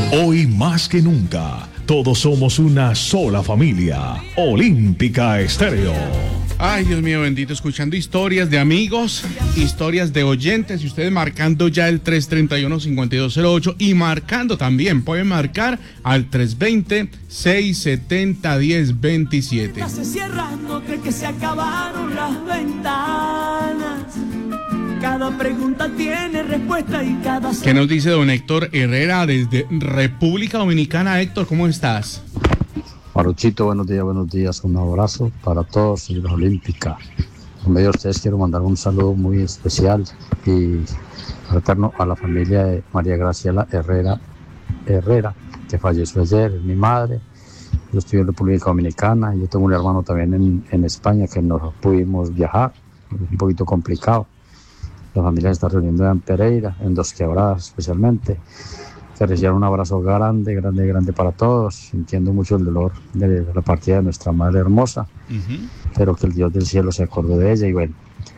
Hoy más que nunca, todos somos una sola familia. Olímpica Estéreo. Ay, Dios mío bendito, escuchando historias de amigos, historias de oyentes, y ustedes marcando ya el 331-5208 y marcando también, pueden marcar al 320-670-1027. Se cierran, no cree que se acabaron las ventanas. Cada pregunta tiene respuesta y cada... ¿Qué nos dice don Héctor Herrera desde República Dominicana? Héctor, ¿cómo estás? Maruchito, buenos días, un abrazo para todos y la Olímpica. En medio de ustedes quiero mandar un saludo muy especial y fraterno a la familia de María Graciela Herrera, que falleció ayer, es mi madre. Yo estoy en República Dominicana y yo tengo un hermano también en España que no pudimos viajar, es un poquito complicado. La familia se está reuniendo en Pereira, en Dos Quebradas especialmente. Que reciban un abrazo grande para todos, sintiendo mucho el dolor de la partida de nuestra madre hermosa, pero que el Dios del cielo se acordó de ella. Y bueno,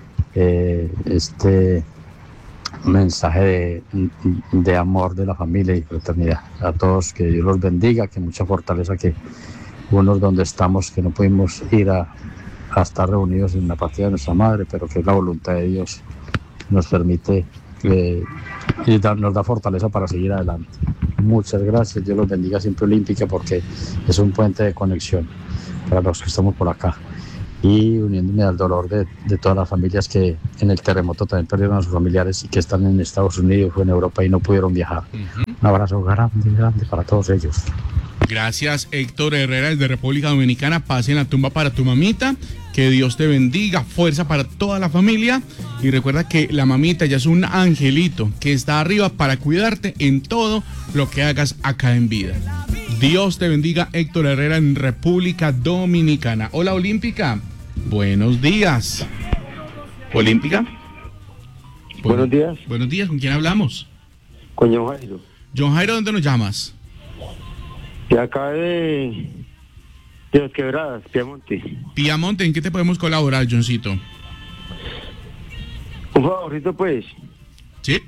este mensaje de amor de la familia y fraternidad a todos, que Dios los bendiga, que mucha fortaleza, que unos donde estamos, que no pudimos ir a estar reunidos en la partida de nuestra madre, pero que es la voluntad de Dios, nos permite y nos da fortaleza para seguir adelante. Muchas gracias, Dios los bendiga siempre Olímpica, porque es un puente de conexión para los que estamos por acá, y uniéndome al dolor de todas las familias que en el terremoto también perdieron a sus familiares y que están en Estados Unidos o en Europa y no pudieron viajar. Un abrazo grande para todos ellos. Gracias, Héctor Herrera desde República Dominicana. Pase en la tumba para tu mamita. Que Dios te bendiga, fuerza para toda la familia. Y recuerda que la mamita ya es un angelito que está arriba para cuidarte en todo lo que hagas acá en vida. Dios te bendiga, Héctor Herrera en República Dominicana. Hola, Olímpica. Buenos días. Olímpica. Buenos días. Buenos días, ¿con quién hablamos? Con John Jairo. John Jairo, ¿dónde nos llamas? De acá de Dos Quebradas, Piamonte. Piamonte, ¿en qué te podemos colaborar, Johncito? Un favorito, pues. ¿Sí?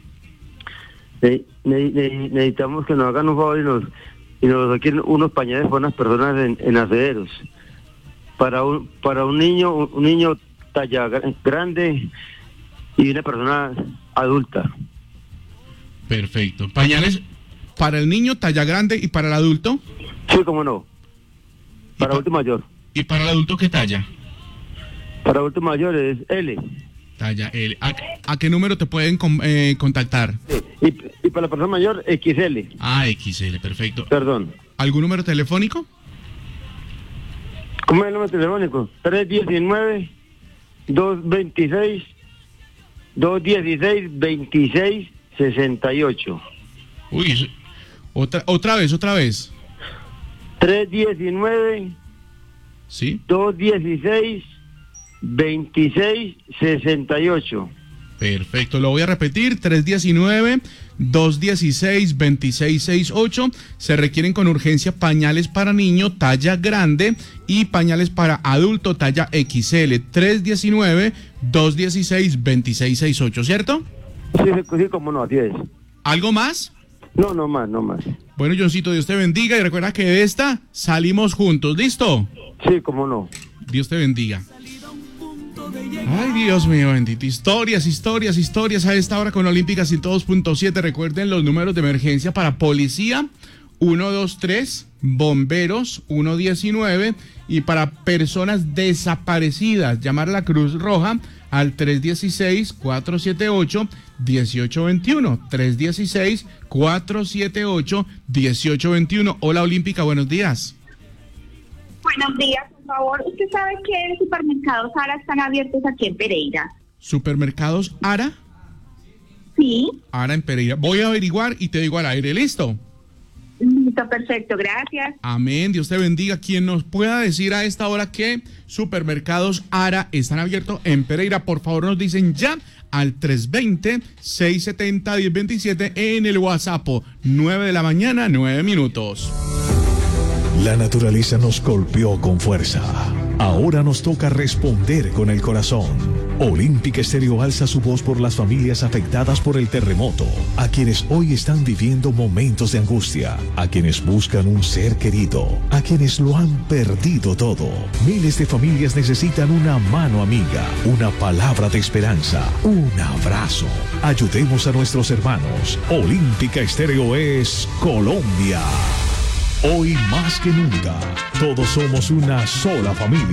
Necesitamos que nos hagan un favor y nos saquen unos pañales para unas personas en acederos. Para un niño talla grande y una persona adulta. Perfecto. ¿Pañales para el niño talla grande y para el adulto? Sí, cómo no. Para adulto mayor. ¿Y para el adulto qué talla? Para adulto mayor es L. Talla L. ¿A qué número te pueden contactar? Sí. Y para la persona mayor, XL. Ah, XL, perfecto. Perdón. ¿Algún número telefónico? ¿Cómo es el número telefónico? 319-216-2668. Uy, otra vez. 319 ¿sí? 216-2668. Perfecto, lo voy a repetir, 319-216-2668. Se requieren con urgencia pañales para niño talla grande y pañales para adulto talla XL. 319-216-2668, ¿cierto? Sí, como no, así es. ¿Algo más? No más. Bueno, Johncito, Dios te bendiga y recuerda que de esta salimos juntos, ¿listo? Sí, cómo no. Dios te bendiga. Ay, Dios mío, bendito. Historias a esta hora con Olímpica 102.7. Recuerden los números de emergencia para policía, 123, bomberos, 119, y para personas desaparecidas, llamar a la Cruz Roja al 316-478-1821. 316-478-1821. Hola, Olímpica, buenos días. Buenos días, por favor. ¿Usted sabe qué supermercados ARA están abiertos aquí en Pereira? ¿Supermercados ARA? Sí. ARA en Pereira. Voy a averiguar y te digo al aire, ¿listo? Listo, perfecto, gracias. Amén, Dios te bendiga. Quien nos pueda decir a esta hora que supermercados ARA están abiertos en Pereira, por favor nos dicen ya al 320-670-1027 en el WhatsApp. 9 de la mañana, 9 minutos. La naturaleza nos golpeó con fuerza. Ahora nos toca responder con el corazón. Olímpica Estéreo alza su voz por las familias afectadas por el terremoto, a quienes hoy están viviendo momentos de angustia, a quienes buscan un ser querido, a quienes lo han perdido todo. Miles de familias necesitan una mano amiga, una palabra de esperanza, un abrazo. Ayudemos a nuestros hermanos. Olímpica Estéreo es Colombia. Hoy más que nunca, todos somos una sola familia.